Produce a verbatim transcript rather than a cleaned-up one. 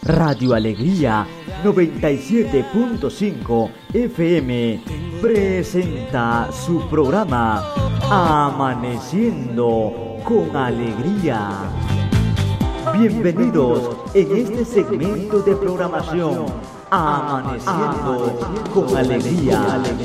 Radio Alegría noventa y siete punto cinco F M presenta su programa Amaneciendo con Alegría. Bienvenidos en este segmento de programación Amaneciendo con Alegría.